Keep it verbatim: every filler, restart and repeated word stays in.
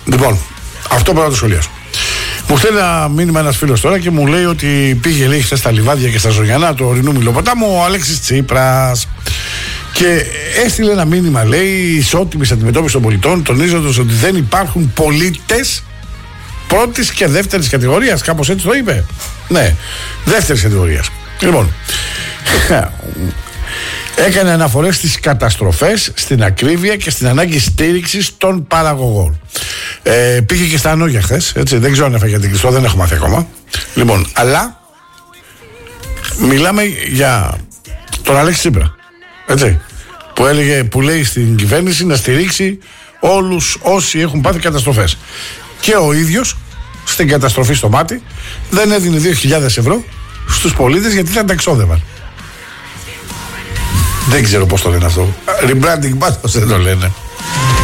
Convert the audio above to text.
Λοιπόν, αυτό πρέπει να το σχολιάσω. Μου στέλνει ένα μήνυμα ένας φίλος τώρα και μου λέει ότι πήγε, λέει, χθες στα λιβάδια και στα Ζωγιανά του ορεινού Μιλοποτάμου ο Αλέξης Τσίπρας. Και έστειλε ένα μήνυμα, λέει, ισότιμης αντιμετώπισης των πολιτών, τονίζοντας ότι δεν υπάρχουν πολίτες πρώτης και δεύτερης κατηγορίας. Κάπως έτσι το είπε. Ναι, δεύτερης κατηγορίας. Λοιπόν, έκανε αναφορές στις καταστροφές, στην ακρίβεια και στην ανάγκη στήριξης των παραγωγών. Ε, πήγε και στα Ανόγια χθες, έτσι, δεν ξέρω αν έφαγε την Χριστό, δεν έχω μάθει ακόμα. Λοιπόν, αλλά μιλάμε για τον Αλέξη Τσίπρα, έτσι, που, έλεγε, που λέει στην κυβέρνηση να στηρίξει όλους όσοι έχουν πάθει καταστροφές. Και ο ίδιος στην καταστροφή στο μάτι δεν έδινε δύο χιλιάδες ευρώ στους πολίτες γιατί θα τα ξόδευαν. Δεν ξέρω πώς το λένε αυτό. Rebranding πάντως δεν το λένε.